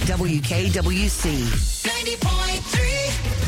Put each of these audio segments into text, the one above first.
WKWC 90.3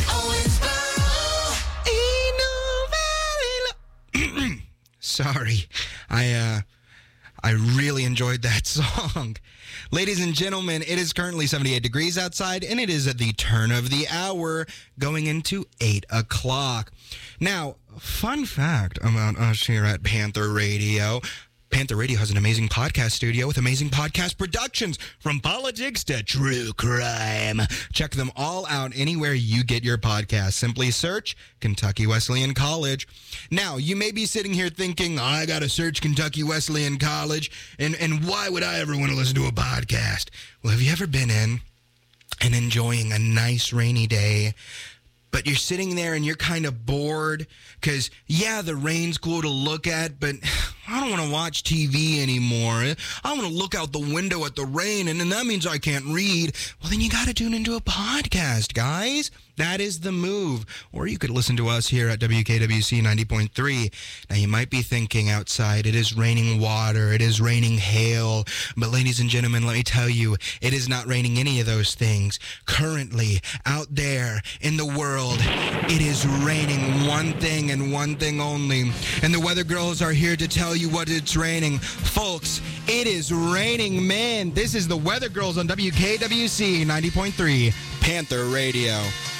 Owensboro. Sorry, I really enjoyed that song. Ladies and gentlemen, it is currently 78 degrees outside, and it is at the turn of the hour, going into 8 o'clock. Now, fun fact about us here at Panther Radio. Panther Radio has an amazing podcast studio with amazing podcast productions, from politics to true crime. Check them all out anywhere you get your podcast. Simply search Kentucky Wesleyan College. Now, you may be sitting here thinking, I got to search Kentucky Wesleyan College, and why would I ever want to listen to a podcast? Well, have you ever been in and enjoying a nice rainy day, but you're sitting there and you're kind of bored because, yeah, the rain's cool to look at, but I don't want to watch TV anymore. I want to look out the window at the rain, and then that means I can't read. Well, then you got to tune into a podcast, guys. That is the move. Or you could listen to us here at WKWC 90.3. Now, you might be thinking outside, it is raining water, it is raining hail. But ladies and gentlemen, let me tell you, it is not raining any of those things. Currently, out there in the world, it is raining one thing and one thing only. And the weather girls are here to tell you what it's raining. Folks, it is raining men. This is the weather girls on WKWC 90.3 Panther Radio.